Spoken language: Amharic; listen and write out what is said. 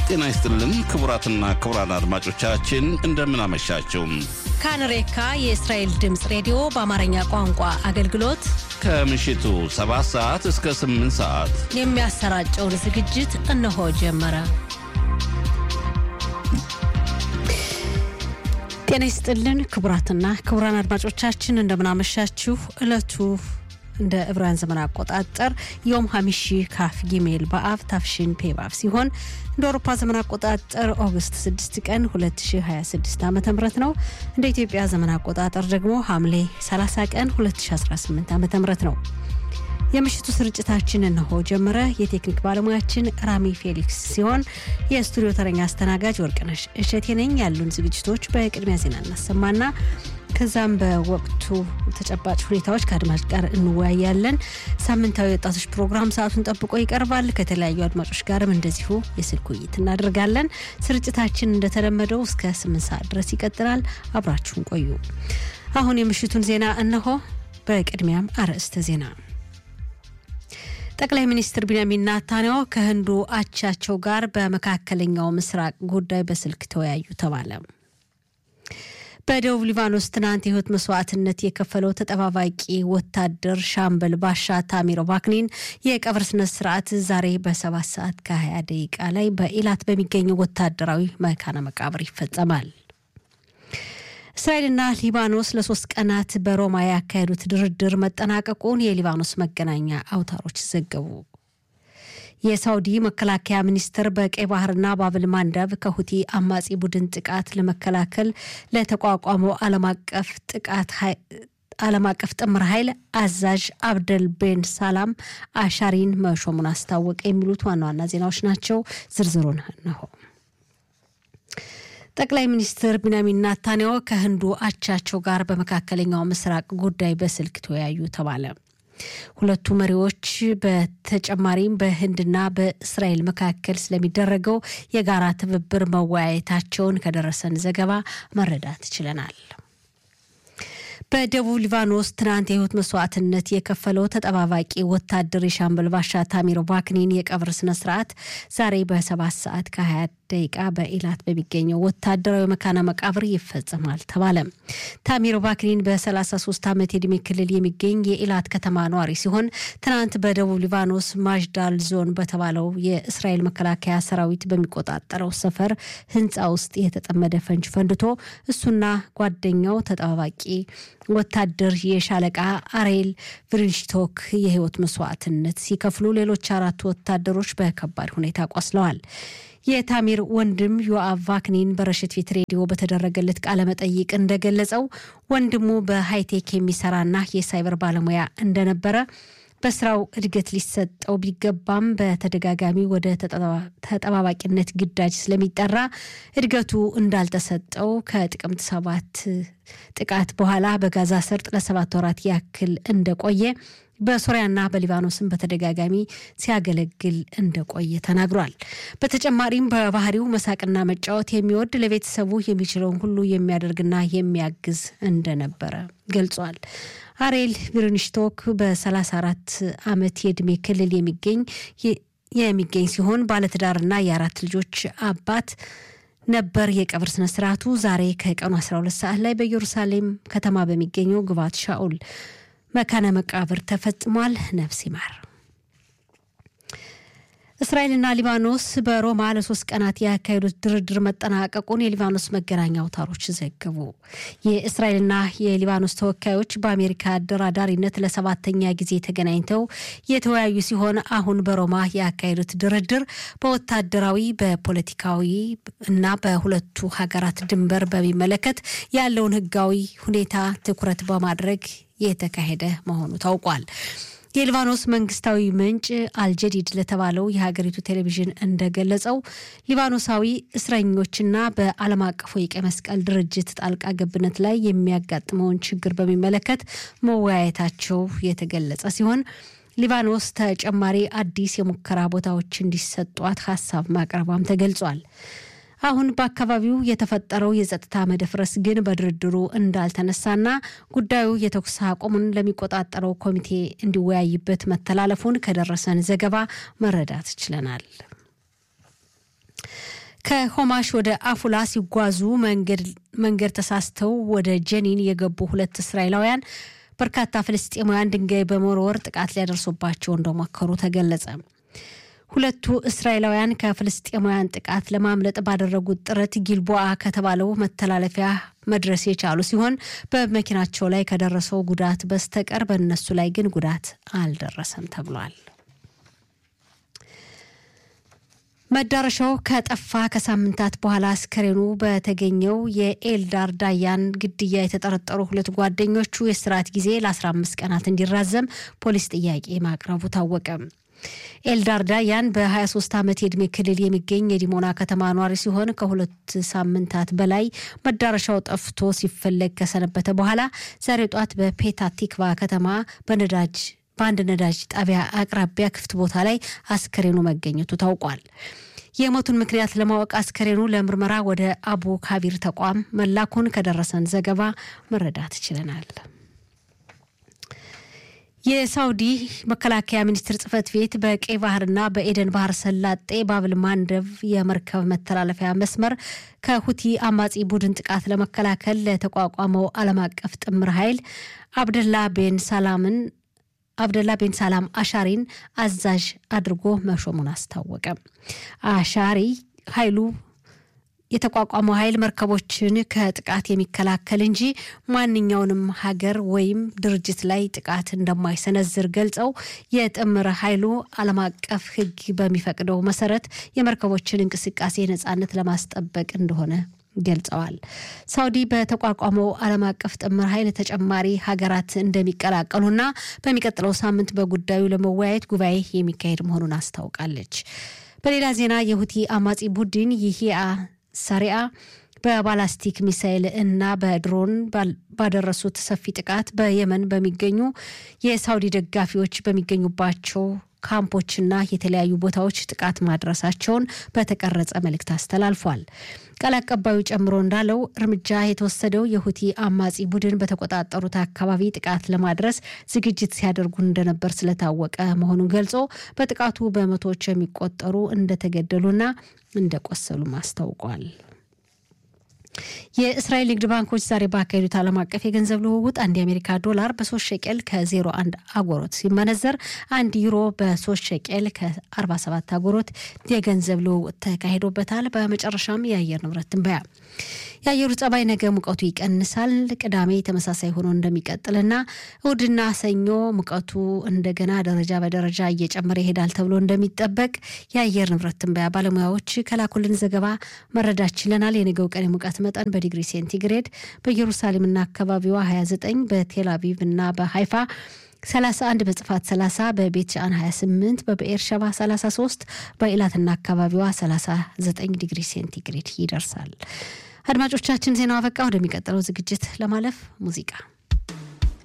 ጤና ይስጥልን ክቡራትና ክቡራን አድማጮቻችን እንደምን አመሻችሁ። ካንሬካ የእስራኤል ድምጽ ሬዲዮ በአማርኛ ቋንቋ አገልግሎት ከምሽቱ 7 ሰዓት እስከ 8 ሰዓት የሚያሰራጨውን ዝግጅት እነሆ ጀመረ። ጤና ይስጥልን ክቡራትና ክቡራን አድማጮቻችን እንደምን አመሻችሁ። ዕለቱ እንደ ዕብራውያን ዘመን አቆጣጠር ዮም ሐሚሺ ካፍ ጊሜል በአብ ታፍሺን ፔባፍ ሲሆን እንደ አውሮፓ ዘመን አቆጣጠር ኦገስት 6 ቀን 2026 ዓ.ም ነው። እንደ ኢትዮጵያ ዘመን አቆጣጠር ደግሞ ሐምሌ 30 ቀን 2018 ዓ.ም ነው። የምሽቱ ስርጭታችን እነሆ ጀመረ። የቴክኒክ ባለሙያችን ራሚ ፌሊክስ ሲሆን የስቱዲዮ ተረኛ አስተናጋጅ ወርቅነሽ እሸቴ ነኝ። ያሉን ዝግጅቶች በቅድሚያ ዜና እናሰማና ከዛም በወቅቱ ተጨባጭ ሁኔታዎች ከአድማጭ ጋር እንወያያለን። ሳምንታዊ ወጣቶች ፕሮግራም ሰዓቱን ጠብቆ ይቀርባል። ከተለያዩ አድማጮች ጋርም እንደዚሁ የስልክ ውይይት እናደርጋለን። ስርጭታችን እንደተለመደው እስከ 8 ሰዓት ድረስ ይቀጥላል። አብራችሁን ቆዩ። አሁን የምሽቱን ዜና እነሆ። በቅድሚያም አርዕስተ ዜና። ጠቅላይ ሚኒስትር ቢንያሚን ኔታንያሁ ከህንዱ አቻቸው ጋር በመካከለኛው ምስራቅ ጉዳይ በስልክ ተወያዩ ተባለ። በደቡብ ሊባኖስ ትናንት የህይወት መስዋዕትነት የከፈለው ተጠባባቂ ወታደር ሻምበል ባሻ ታሚሮ ባክኒን የቀብር ስነ ስርዓት ዛሬ በ7 ሰዓት ከ20 ደቂቃ ላይ በኢላት በሚገኘው ወታደራዊ መካነ መቃብር ይፈጸማል። እስራኤልና ሊባኖስ ለ3 ቀናት በሮማ ያካሄዱት ድርድር መጠናቀቁን የሊባኖስ መገናኛ አውታሮች ዘገቡ። የሳውዲ መከላከያ ሚኒስትር በቀይ ባህርና ባብል ማንዳብ ከሁቲ አማጺ ቡድን ጥቃት ለመከላከል ለተቋቋመው ዓለም አቀፍ ጥምር ኃይል አዛዥ አብደል ቤን ሰላም አሻሪን መሾሙን አስታወቀ። የሚሉት ዋና ዋና ዜናዎች ናቸው። ዝርዝሩን ነው። ጠቅላይ ሚኒስትር ቢንያሚን ኔታንያሁ ከህንዱ አቻቸው ጋር በመካከለኛው ምስራቅ ጉዳይ በስልክ ተወያዩ ተባለ። ሁለቱ መሪዎች በተጨማሪም በህንድና በእስራኤል መካከል ስለሚደረገው የጋራ ትብብር መወያየታቸውን ከደረሰን ዘገባ መረዳት ችለናል። በደቡብ ሊባኖስ ትናንት የህይወት መስዋዕትነት የከፈለው ተጠባባቂ ወታደር ሻምበል ባሻ ታሚሮ ባክኒን የቀብር ስነ ስርዓት ዛሬ በ7 ሰዓት ከ20 ደቂቃ በኢላት በሚገኘው ወታደራዊ መካነ መቃብር ይፈጸማል ተባለ። ታሚሮ ባክኒን በ33 ዓመት የዕድሜ ክልል የሚገኝ የኢላት ከተማ ነዋሪ ሲሆን ትናንት በደቡብ ሊባኖስ ማጅዳል ዞን በተባለው የእስራኤል መከላከያ ሰራዊት በሚቆጣጠረው ሰፈር ህንጻ ውስጥ የተጠመደ ፈንጅ ፈንድቶ እሱና ጓደኛው ተጠባባቂ ወታደር የሻለቃ አሬል ቭሪንሽቶክ የህይወት መስዋዕትነት ሲከፍሉ ሌሎች 4 ወታደሮች በከባድ ሁኔታ ቆስለዋል። የታሚር ወንድም ዮአቭ ቫክኒን በረሽት ፊት ሬዲዮ በተደረገለት ቃለ መጠይቅ እንደገለጸው ወንድሙ በሃይቴክ የሚሰራና የሳይበር ባለሙያ እንደነበረ በስራው እድገት ሊሰጠው ቢገባም በተደጋጋሚ ወደ ተጠባባቂነት ግዳጅ ስለሚጠራ እድገቱ እንዳልተሰጠው ከጥቅምት 7 ጥቃት በኋላ በጋዛ ሰርጥ ለ7 ወራት ያክል እንደቆየ በሶሪያና በሊባኖስም በተደጋጋሚ ሲያገለግል እንደቆየ ተናግሯል። በተጨማሪም በባህሪው መሳቅና መጫወት የሚወድ ለቤተሰቡ የሚችለውን ሁሉ የሚያደርግና የሚያግዝ እንደነበረ ገልጿል። አሬል ቪርንሽቶክ በ34 ዓመት የዕድሜ ክልል የሚገኝ ሲሆን ባለትዳርና የ4 ልጆች አባት ነበር። የቀብር ስነ ስርዓቱ ዛሬ ከቀኑ 12 ሰዓት ላይ በኢየሩሳሌም ከተማ በሚገኘው ግባት ሻኡል መካነ መቃብር ተፈጽሟል። ነፍስ ይማር። እስራኤልና ሊባኖስ በሮማ ለ3 ቀናት ያካሄዱት ድርድር መጠናቀቁን የሊባኖስ መገናኛ አውታሮች ዘገቡ። የእስራኤልና የሊባኖስ ተወካዮች በአሜሪካ አደራዳሪነት ለ7ኛ ጊዜ ተገናኝተው የተወያዩ ሲሆን አሁን በሮማ ያካሄዱት ድርድር በወታደራዊ በፖለቲካዊ እና በሁለቱ ሀገራት ድንበር በሚመለከት ያለውን ህጋዊ ሁኔታ ትኩረት በማድረግ የተካሄደ መሆኑ ታውቋል። የሊባኖስ መንግስታዊ ምንጭ አልጀዲድ ለተባለው የሀገሪቱ ቴሌቪዥን እንደገለጸው ሊባኖሳዊ እስረኞችና በዓለም አቀፉ የቀይ መስቀል ድርጅት ጣልቃ ገብነት ላይ የሚያጋጥመውን ችግር በሚመለከት መወያየታቸው የተገለጸ ሲሆን ሊባኖስ ተጨማሪ አዲስ የሙከራ ቦታዎች እንዲሰጧት ሐሳብ ማቅረቧም ተገልጿል። አሁን በአካባቢው የተፈጠረው የጸጥታ መደፍረስ ግን በድርድሩ እንዳልተነሳና ጉዳዩ የተኩስ አቁሙን ለሚቆጣጠረው ኮሚቴ እንዲወያይበት መተላለፉን ከደረሰን ዘገባ መረዳት ችለናል። ከሆማሽ ወደ አፉላ ሲጓዙ መንገድ ተሳስተው ወደ ጀኒን የገቡ ሁለት እስራኤላውያን በርካታ ፍልስጤማውያን ድንጋይ በመወርወር ጥቃት ሊያደርሱባቸው እንደሞከሩ ተገለጸ። ሁለቱ እስራኤላውያን ከፍልስጤማውያን ጥቃት ለማምለጥ ባደረጉት ጥረት ጊልቦአ ከተባለው መተላለፊያ መድረስ የቻሉ ሲሆን በመኪናቸው ላይ ከደረሰው ጉዳት በስተቀር በእነሱ ላይ ግን ጉዳት አልደረሰም ተብሏል። መዳረሻው ከጠፋ ከሳምንታት በኋላ አስከሬኑ በተገኘው የኤልዳር ዳያን ግድያ የተጠረጠሩ ሁለት ጓደኞቹ የስራት ጊዜ ለ15 ቀናት እንዲራዘም ፖሊስ ጥያቄ ማቅረቡ ታወቀ። ኤልዳር ዳያን በ23 ዓመት የዕድሜ ክልል የሚገኝ የዲሞና ከተማ ኗሪ ሲሆን ከሁለት ሳምንታት በላይ መዳረሻው ጠፍቶ ሲፈለግ ከሰነበተ በኋላ ዛሬ ጧት በፔታ ቲክቫ ከተማ በአንድ ነዳጅ ጣቢያ አቅራቢያ ክፍት ቦታ ላይ አስከሬኑ መገኘቱ ታውቋል። የሞቱን ምክንያት ለማወቅ አስከሬኑ ለምርመራ ወደ አቡ ካቢር ተቋም መላኩን ከደረሰን ዘገባ መረዳት ችለናል። የሳውዲ መከላከያ ሚኒስትር ጽፈት ቤት በቀይ ባህርና በኤደን ባህር ሰላጤ ባብል ማንደብ የመርከብ መተላለፊያ መስመር ከሁቲ አማጺ ቡድን ጥቃት ለመከላከል ለተቋቋመው ዓለም አቀፍ ጥምር ኃይል አብደላ ቤን ሰላም አሻሪን አዛዥ አድርጎ መሾሙን አስታወቀ። አሻሪ ኃይሉ የተቋቋመው ኃይል መርከቦችን ከጥቃት የሚከላከል እንጂ ማንኛውንም ሀገር ወይም ድርጅት ላይ ጥቃት እንደማይሰነዝር ገልጸው የጥምር ኃይሉ ዓለም አቀፍ ሕግ በሚፈቅደው መሰረት የመርከቦችን እንቅስቃሴ ነጻነት ለማስጠበቅ እንደሆነ ገልጸዋል። ሳውዲ በተቋቋመው ዓለም አቀፍ ጥምር ኃይል ተጨማሪ ሀገራት እንደሚቀላቀሉና በሚቀጥለው ሳምንት በጉዳዩ ለመወያየት ጉባኤ የሚካሄድ መሆኑን አስታውቃለች። በሌላ ዜና የሁቲ አማጺ ቡድን ይሂያ ሳሪያ በባላስቲክ ሚሳኤል እና በድሮን ባደረሱት ሰፊ ጥቃት በየመን በሚገኙ የሳውዲ ደጋፊዎች በሚገኙባቸው ካምፖችና የተለያዩ ቦታዎች ጥቃት ማድረሳቸውን በተቀረጸ መልእክት አስተላልፏል። ቃል አቀባዩ ጨምሮ እንዳለው እርምጃ የተወሰደው የሁቲ አማጺ ቡድን በተቆጣጠሩት አካባቢ ጥቃት ለማድረስ ዝግጅት ሲያደርጉ እንደነበር ስለታወቀ መሆኑን ገልጾ በጥቃቱ በመቶዎች የሚቆጠሩ እንደተገደሉና እንደቆሰሉም አስታውቋል። የእስራኤል ንግድ ባንኮች ዛሬ ባካሄዱት ዓለም አቀፍ የገንዘብ ልውውጥ አንድ የአሜሪካ ዶላር በ3 ሸቄል ከ01 አጎሮት ሲመነዘር 1 ዩሮ በ3 ሸቄል ከ47 አጎሮት የገንዘብ ልውውጥ ተካሂዶበታል። በመጨረሻም የአየር ንብረት ትንበያ። የአየሩ ጸባይ ነገ ሙቀቱ ይቀንሳል፣ ቅዳሜ ተመሳሳይ ሆኖ እንደሚቀጥልና እሁድና ሰኞ ሙቀቱ እንደገና ደረጃ በደረጃ እየጨመረ ይሄዳል ተብሎ እንደሚጠበቅ የአየር ንብረት ትንበያ ባለሙያዎች ከላኩልን ዘገባ መረዳት ችለናል። የነገው ቀን ሙቀት መጠን በዲግሪ ሴንቲግሬድ በኢየሩሳሌምና አካባቢዋ 29፣ በቴል አቪቭና በሃይፋ 31፣ በጽፋት 30፣ በቤት ሻን 28፣ በብኤር ሸባ 33፣ በኢላትና አካባቢዋ 39 ዲግሪ ሴንቲግሬድ ይደርሳል። አድማጮቻችን ዜናው አበቃ። ወደሚቀጥለው ዝግጅት ለማለፍ ሙዚቃ